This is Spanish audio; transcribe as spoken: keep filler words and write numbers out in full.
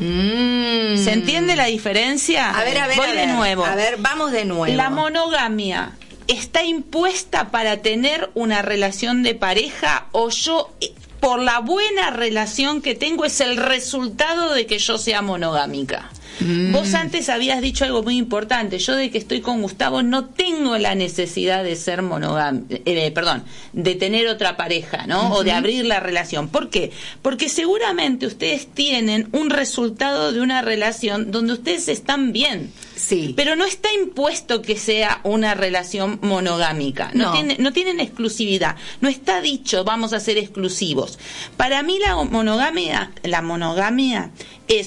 Mm. ¿Se entiende la diferencia? A ver, a ver, Voy a de ver, nuevo. A ver, vamos de nuevo. La monogamia está impuesta para tener una relación de pareja, o yo, por la buena relación que tengo, es el resultado de que yo sea monogámica. Mm. Vos antes habías dicho algo muy importante. Yo, de que estoy con Gustavo, no tengo la necesidad de ser monogam, eh, perdón, de tener otra pareja, ¿no? Uh-huh. O de abrir la relación. ¿Por qué? Porque seguramente ustedes tienen un resultado de una relación donde ustedes están bien. Sí. Pero no está impuesto que sea una relación monogámica. No, no. Tiene, no tienen exclusividad. No está dicho vamos a ser exclusivos. Para mí la monogamia, la monogamia es